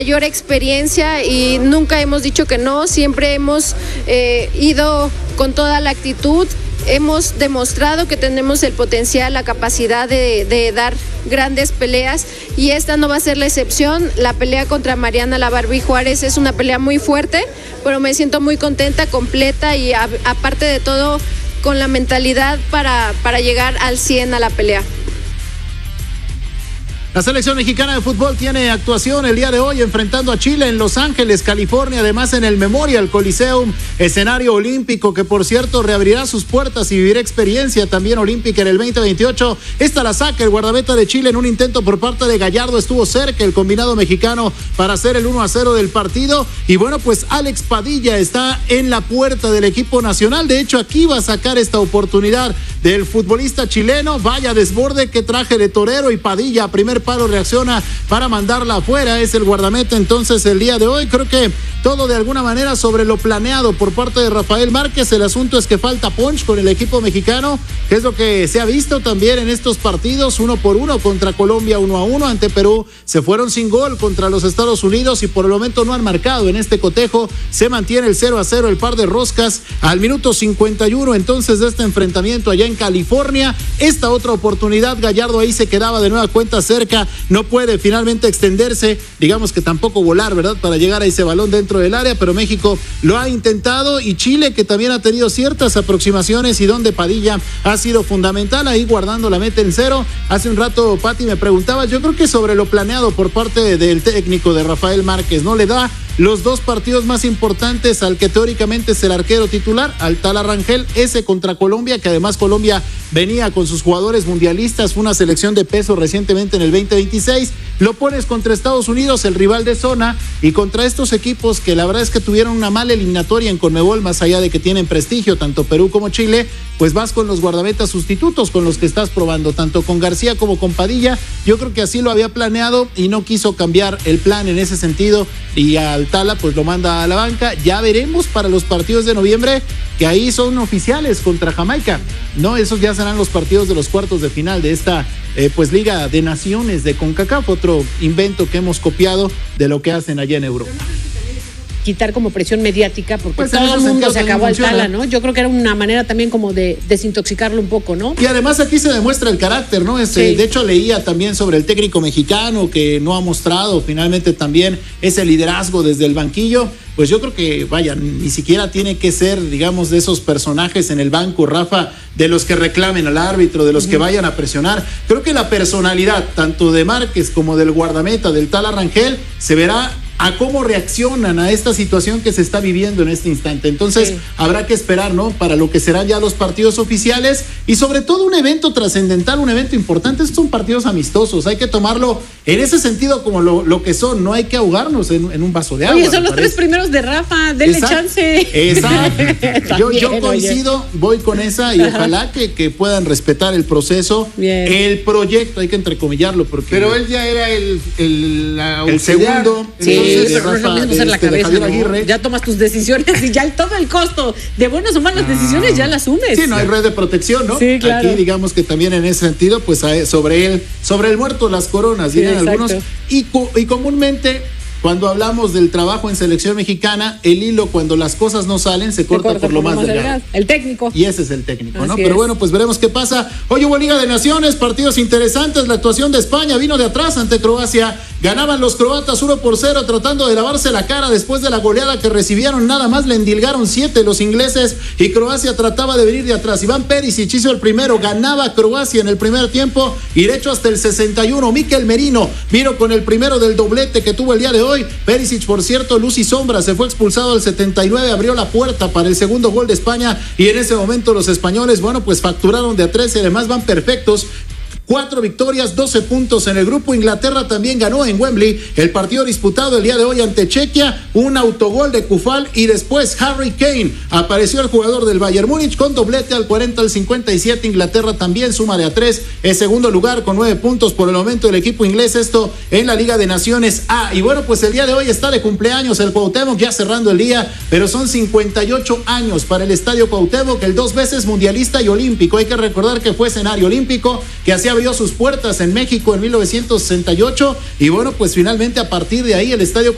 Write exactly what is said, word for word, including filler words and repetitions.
mayor experiencia y nunca hemos dicho que no, siempre hemos eh, ido con toda la actitud, hemos demostrado que tenemos el potencial, la capacidad de, de dar grandes peleas y esta no va a ser la excepción. La pelea contra Mariana La Barbie Juárez es una pelea muy fuerte, pero me siento muy contenta, completa y a, aparte de todo con la mentalidad para, para llegar al cien a la pelea. La selección mexicana de fútbol tiene actuación el día de hoy enfrentando a Chile en Los Ángeles, California, además en el Memorial Coliseum, escenario olímpico que por cierto reabrirá sus puertas y vivirá experiencia también olímpica en el veinte veintiocho. Esta la saca el guardameta de Chile en un intento por parte de Gallardo, estuvo cerca el combinado mexicano para hacer el uno a cero del partido y bueno, pues Alex Padilla está en la puerta del equipo nacional, de hecho aquí va a sacar esta oportunidad del futbolista chileno, vaya desborde que traje de torero y Padilla a primer palo reacciona para mandarla afuera, es el guardameta entonces el día de hoy. Creo que todo de alguna manera sobre lo planeado por parte de Rafael Márquez. El asunto es que falta punch con el equipo mexicano, que es lo que se ha visto también en estos partidos, uno por uno contra Colombia, uno a uno ante Perú, se fueron sin gol contra los Estados Unidos y por el momento no han marcado en este cotejo, se mantiene el cero a cero, el par de roscas al minuto cincuenta y uno entonces de este enfrentamiento allá en California. Esta otra oportunidad, Gallardo ahí se quedaba de nueva cuenta cerca, no puede finalmente extenderse, digamos que tampoco volar, ¿verdad?, para llegar a ese balón dentro del área, pero México lo ha intentado y Chile que también ha tenido ciertas aproximaciones y donde Padilla ha sido fundamental ahí guardando la meta en cero. Hace un rato Pati me preguntaba, yo creo que sobre lo planeado por parte del técnico de Rafael Márquez, no le da los dos partidos más importantes al que teóricamente es el arquero titular, al Tala Rangel, ese contra Colombia, que además Colombia venía con sus jugadores mundialistas, fue una selección de peso recientemente en el veinte veintiséis, lo pones contra Estados Unidos, el rival de zona, y contra estos equipos que la verdad es que tuvieron una mala eliminatoria en Conmebol, más allá de que tienen prestigio, tanto Perú como Chile, pues vas con los guardametas sustitutos con los que estás probando, tanto con García como con Padilla. Yo creo que así lo había planeado y no quiso cambiar el plan en ese sentido, y al Tala pues lo manda a la banca. Ya veremos para los partidos de noviembre, que ahí son oficiales contra Jamaica, no, esos ya serán los partidos de los cuartos de final de esta eh, pues Liga de Naciones de CONCACAF, otro invento que hemos copiado de lo que hacen allá en Europa. Quitar como presión mediática, porque pues todo el mundo se acabó al funciona. Tala, ¿no? Yo creo que era una manera también como de desintoxicarlo un poco, ¿no? Y además aquí se demuestra el carácter, ¿no? Este, sí. De hecho leía también sobre el técnico mexicano que no ha mostrado finalmente también ese liderazgo desde el banquillo. Pues yo creo que, vaya, ni siquiera tiene que ser, digamos, de esos personajes en el banco, Rafa, de los que reclamen al árbitro, de los uh-huh. que vayan a presionar. Creo que la personalidad, tanto de Márquez como del guardameta, del Tala Rangel, se verá a cómo reaccionan a esta situación que se está viviendo en este instante. Entonces, sí. habrá que esperar, ¿no?, para lo que serán ya los partidos oficiales y sobre todo un evento trascendental, un evento importante. Estos son partidos amistosos, hay que tomarlo en ese sentido como lo, lo que son, no hay que ahogarnos en, en un vaso de agua. Oye, son los tres primeros de Rafa, denle Exacto. chance. Exacto. yo, yo coincido, oye. voy con esa y Ajá. ojalá que, que puedan respetar el proceso, Bien. el proyecto, hay que entrecomillarlo porque... Pero él ya era el, el, la el segundo... Sí. Sí, pero Rafa, no es lo mismo ser la cabeza, ¿no? Ya tomas tus decisiones y ya el, todo el costo de buenas o malas ah. decisiones ya las asumes. Sí, no hay red de protección, ¿no? Sí, claro. Aquí digamos que también en ese sentido, pues sobre él, sobre el muerto las coronas, dirían sí, algunos. Y, y comúnmente, cuando hablamos del trabajo en selección mexicana, el hilo cuando las cosas no salen se corta, se corta por, por lo más delgado. El técnico. Y ese es el técnico, Así ¿no? es. Pero bueno, pues veremos qué pasa. Hoy hubo Liga de Naciones, partidos interesantes. La actuación de España vino de atrás ante Croacia. Ganaban los croatas uno por cero tratando de lavarse la cara después de la goleada que recibieron. Nada más le endilgaron siete los ingleses y Croacia trataba de venir de atrás. Iván Perisic hizo el primero, ganaba Croacia en el primer tiempo y de hecho hasta el sesenta y uno. Mikel Merino vino con el primero del doblete que tuvo el día de hoy. Perisic, por cierto, luz y sombra, se fue expulsado al setenta y nueve, abrió la puerta para el segundo gol de España y en ese momento los españoles, bueno, pues facturaron de a tres y además van perfectos. Cuatro victorias, doce puntos en el grupo. Inglaterra también ganó en Wembley el partido disputado el día de hoy ante Chequia, un autogol de Kufal y después Harry Kane, apareció el jugador del Bayern Múnich con doblete al cuarenta al cincuenta y siete. Inglaterra también suma de a tres, en segundo lugar con nueve puntos por el momento el equipo inglés, esto en la Liga de Naciones A. Y bueno, pues el día de hoy está de cumpleaños el Cuauhtémoc, ya cerrando el día, pero son cincuenta y ocho años para el Estadio Cuauhtémoc, el dos veces mundialista y olímpico. Hay que recordar que fue escenario olímpico, que hacía abrió sus puertas en México en mil novecientos sesenta y ocho y bueno, pues finalmente a partir de ahí el Estadio